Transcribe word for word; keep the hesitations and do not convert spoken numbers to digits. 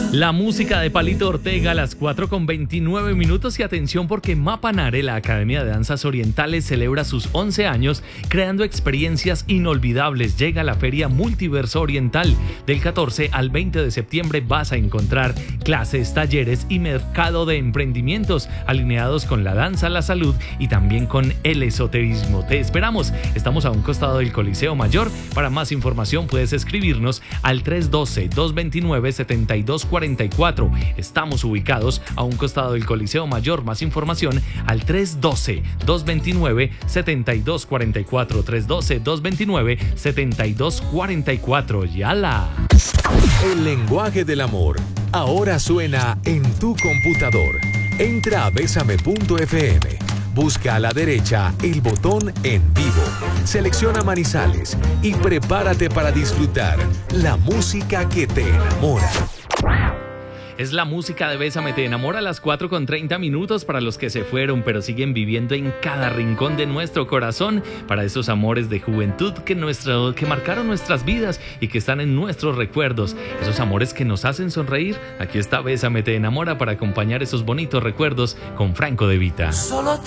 La música de Palito Ortega a las cuatro con veintinueve minutos y atención porque Mapanare, la Academia de Danzas Orientales, celebra sus once años creando experiencias inolvidables. Llega la Feria Multiverso Oriental. Del catorce al veinte de septiembre vas a encontrar clases, talleres y mercado de emprendimientos alineados con la danza, la salud y también con el esoterismo. Te esperamos. Estamos a un costado del Coliseo Mayor. Para más información puedes escribirnos al tres uno dos, dos dos nueve, siete dos cuatro cuatro. Estamos ubicados a un costado del Coliseo Mayor. Más información al tres uno dos, dos dos nueve, siete dos cuatro cuatro. tres uno dos, dos dos nueve, siete dos cuatro cuatro. ¡Yala! El lenguaje del amor ahora suena en tu computador. Entra a besame punto efe eme. Busca a la derecha el botón En Vivo. Selecciona Manizales y prepárate para disfrutar la música que te enamora. Es la música de Bésame Te Enamora a las cuatro con treinta minutos para los que se fueron pero siguen viviendo en cada rincón de nuestro corazón, para esos amores de juventud que, nuestro, que marcaron nuestras vidas y que están en nuestros recuerdos, esos amores que nos hacen sonreír. Aquí está Bésame Te Enamora para acompañar esos bonitos recuerdos con Franco De Vita. Solo